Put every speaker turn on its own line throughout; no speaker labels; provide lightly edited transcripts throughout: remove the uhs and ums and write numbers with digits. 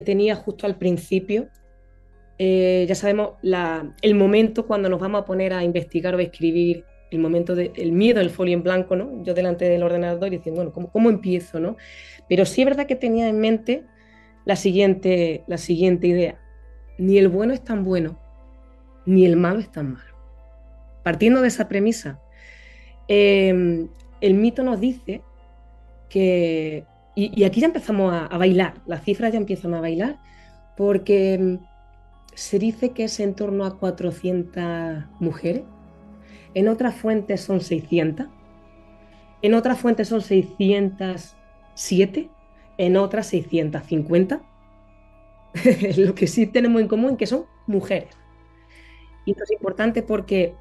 tenía justo al principio. Ya sabemos el momento cuando nos vamos a poner a investigar o a escribir, el momento del miedo, el folio en blanco, ¿no? Yo delante del ordenador diciendo, bueno, ¿cómo empiezo, no? Pero sí es verdad que tenía en mente la siguiente idea. Ni el bueno es tan bueno, ni el malo es tan malo. Partiendo de esa premisa, el mito nos dice que, y aquí ya empezamos a bailar, las cifras ya empiezan a bailar, porque se dice que es en torno a 400 mujeres, en otras fuentes son 600, en otras fuentes son 607, en otras 650. Lo que sí tenemos en común es que son mujeres. Y esto es importante porque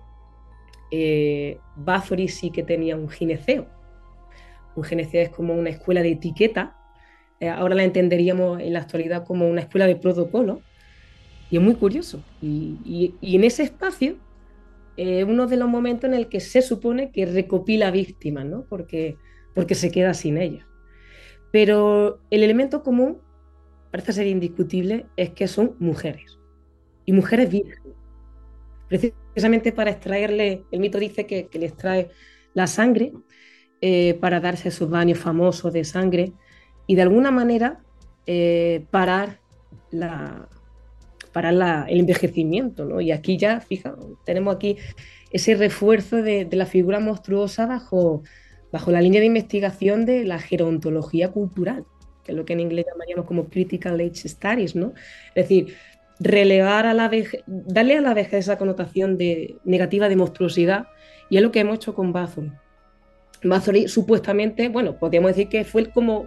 Bathory sí que tenía un gineceo. Un gineceo es como una escuela de etiqueta. Ahora la entenderíamos en la actualidad como una escuela de protocolo. Y es muy curioso. Y en ese espacio, uno de los momentos en el que se supone que recopila víctimas, ¿no? Porque se queda sin ellas. Pero el elemento común, parece ser indiscutible, es que son mujeres. Y mujeres vírgenes. Precisamente para extraerle, el mito dice que le extrae la sangre para darse esos baños famosos de sangre y de alguna manera parar la, el envejecimiento, ¿no? Y aquí ya, fija, tenemos aquí ese refuerzo de la figura monstruosa bajo la línea de investigación de la gerontología cultural, que es lo que en inglés llamaríamos como critical age studies, ¿no? Es decir, relegar a la vejez, darle a la vejez esa connotación negativa de monstruosidad, y es lo que hemos hecho con Bathory. Bathory supuestamente, bueno, podríamos decir que fue como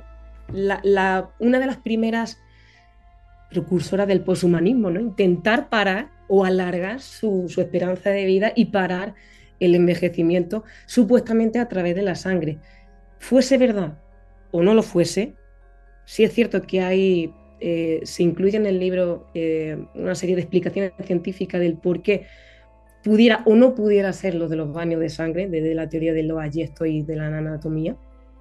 una de las primeras precursoras del poshumanismo, ¿no? Intentar parar o alargar su esperanza de vida y parar el envejecimiento supuestamente a través de la sangre. Fuese verdad o no lo fuese, sí es cierto que se incluye en el libro una serie de explicaciones científicas del por qué pudiera o no pudiera ser lo de los baños de sangre, desde la teoría de los ayestos y de la anatomía.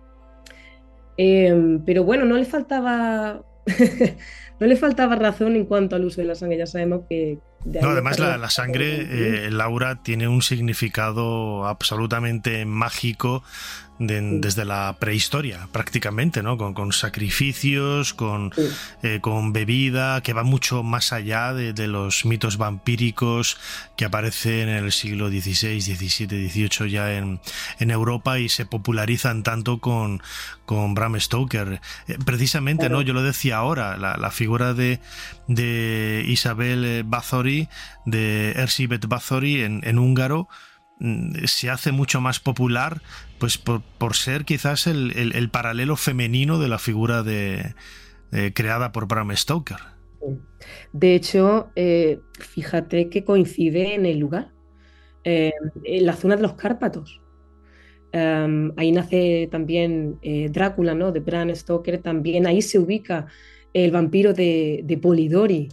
Pero bueno, no le faltaba no le faltaba razón en cuanto al uso de la sangre. Ya sabemos que de
No,
ahí está
además la
relacionado con el
sangre,
vampirismo.
Laura, tiene un significado absolutamente mágico
Sí,
desde la prehistoria, prácticamente, ¿no? Con sacrificios,
sí.
con bebida, que va mucho más allá de los mitos vampíricos que aparecen en el siglo XVI, XVII, XVIII ya en Europa y se popularizan tanto con Bram Stoker. Precisamente, ¿no?
Claro.
Yo lo decía ahora, la figura de Isabel Bathory, de Erzsébet Bathory en húngaro, se hace mucho más popular pues por ser quizás el paralelo femenino de la figura creada por Bram Stoker.
De hecho, fíjate que coincide en el lugar, en la zona de los Cárpatos. Ahí nace también Drácula, ¿no? De Bram Stoker. También ahí se ubica el vampiro de Polidori.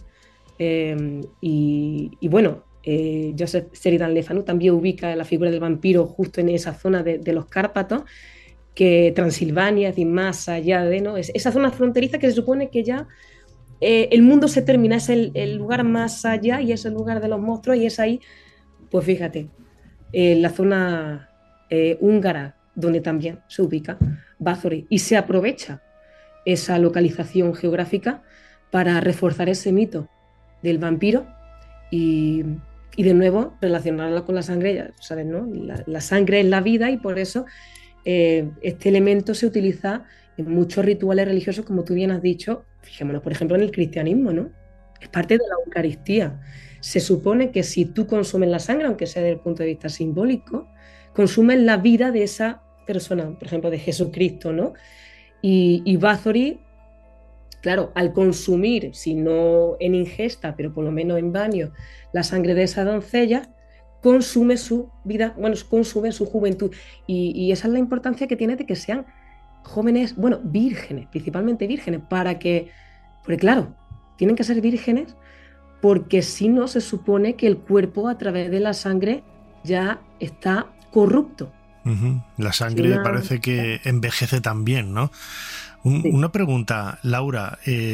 Y bueno, Joseph Sheridan Le Fanu también ubica la figura del vampiro justo en esa zona de los Cárpatos, que Transilvania, es decir, más allá de, ¿no? Esa zona fronteriza que se supone que ya el mundo se termina, es el lugar más allá y es el lugar de los monstruos y es ahí, pues fíjate, la zona húngara donde también se ubica Bathory y se aprovecha esa localización geográfica para reforzar ese mito del vampiro y, y de nuevo relacionarla con la sangre, ya sabes, ¿no? La sangre es la vida y por eso este elemento se utiliza en muchos rituales religiosos, como tú bien has dicho, fijémonos, por ejemplo, en el cristianismo, ¿no? Es parte de la Eucaristía. Se supone que si tú consumes la sangre, aunque sea desde el punto de vista simbólico, consumes la vida de esa persona, por ejemplo, de Jesucristo, ¿no? Y Bathory, claro, al consumir, si no en ingesta, pero por lo menos en baño, la sangre de esa doncella, consume su vida, bueno, consume su juventud. Y esa es la importancia que tiene de que sean jóvenes, bueno, vírgenes, principalmente vírgenes, porque claro, tienen que ser vírgenes porque si no se supone que el cuerpo a través de la sangre ya está corrupto.
Ujú. La
Sí,
sangre parece que envejece también, ¿no?
sí,
Una pregunta, Laura.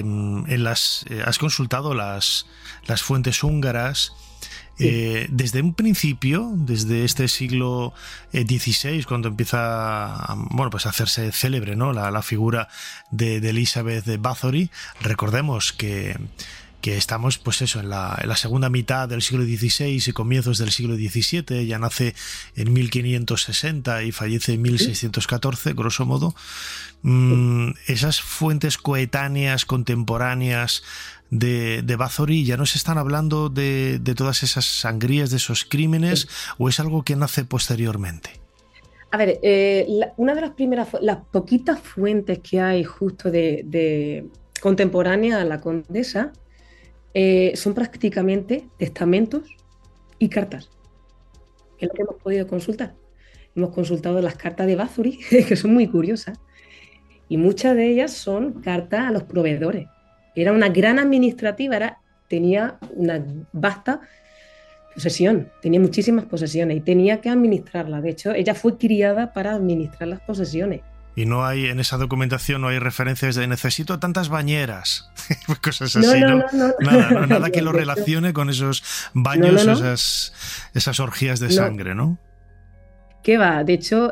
¿Has consultado las fuentes húngaras?
sí,
Desde un principio, desde este siglo XVI, cuando empieza bueno, pues a hacerse célebre, ¿no? La figura de Elizabeth de Bathory, recordemos que estamos, pues eso, en la segunda mitad del siglo XVI y comienzos del siglo XVII. Ella nace en 1560 y fallece en
sí,
1614, grosso modo.
sí.
Esas fuentes coetáneas, contemporáneas de Bathory, ¿ya nos están hablando de todas esas sangrías, de esos crímenes,
Sí.
o es algo que nace posteriormente?
A ver, una de las primeras, las poquitas fuentes que hay justo de contemporánea a la condesa son prácticamente testamentos y cartas, que es lo que hemos podido consultar. Hemos consultado las cartas de Bathory, que son muy curiosas, y muchas de ellas son cartas a los proveedores. Era una gran administrativa, tenía una vasta posesión, tenía muchísimas posesiones y tenía que administrarlas. De hecho, ella fue criada para administrar las posesiones.
Y no hay, en esa documentación no hay referencias de necesito tantas bañeras, cosas
No,
así,
no,
¿no?
no, no.
Nada, ¿no? Nada que
No,
lo
de hecho,
relacione con esos
no, no,
baños o
no.
esas orgías de
No,
sangre, ¿no?
¿qué va? De hecho,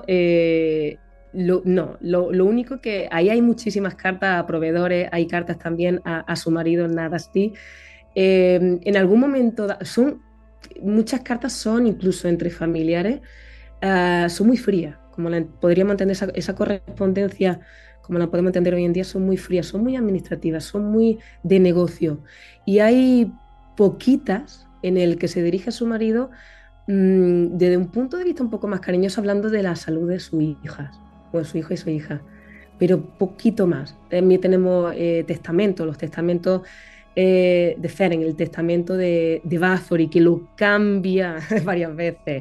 no, lo único que ahí hay muchísimas cartas a proveedores, hay cartas también a su marido Nadasti. En algún momento, muchas cartas son incluso entre familiares, son muy frías, como podríamos entender esa correspondencia, como la podemos entender hoy en día, son muy frías, son muy administrativas, son muy de negocio. Y hay poquitas en el que se dirige a su marido desde un punto de vista un poco más cariñoso, hablando de la salud de sus hijas, o de su hijo y su hija, pero poquito más. También tenemos testamentos, los testamentos de Ferenc, el testamento de Bathory, que lo cambia varias veces.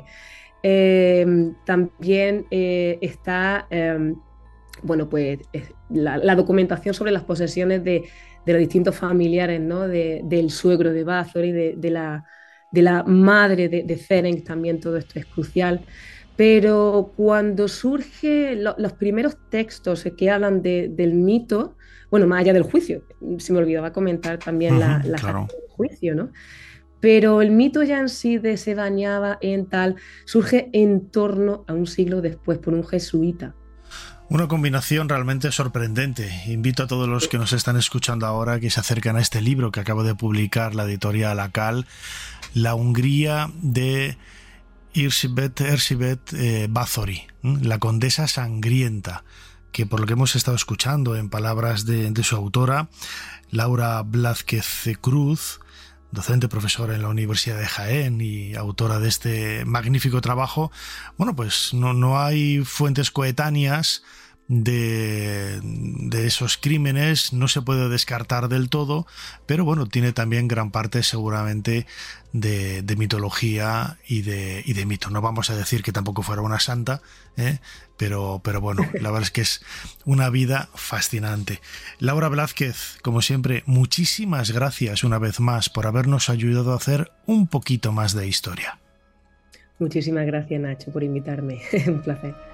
También está, bueno, pues la documentación sobre las posesiones de los distintos familiares, ¿no? Del suegro de Bathory, de la madre de Ferenc, también todo esto es crucial. Pero cuando surgen los primeros textos que hablan del mito, bueno, más allá del juicio, se me olvidaba comentar también
Ujú,
las
claro.
actas del juicio, ¿no? Pero el mito ya en sí de se bañaba en tal surge en torno a un siglo después por un jesuita.
Una combinación realmente sorprendente. Invito a todos los que nos están escuchando ahora que se acercan a este libro que acabo de publicar la editorial Akal, La Hungría de Erzsébet Bathory, la condesa sangrienta, que por lo que hemos estado escuchando en palabras de su autora, Laura Blázquez Cruz, docente profesora en la Universidad de Jaén y autora de este magnífico trabajo, bueno, pues no hay fuentes coetáneas de esos crímenes, no se puede descartar del todo, pero bueno, tiene también gran parte seguramente de mitología y de mito. No vamos a decir que tampoco fuera una santa, pero bueno, la verdad es que es una vida fascinante. Laura Blázquez, como siempre, muchísimas gracias una vez más por habernos ayudado a hacer un poquito más de historia.
Muchísimas gracias, Nacho, por invitarme. Un placer.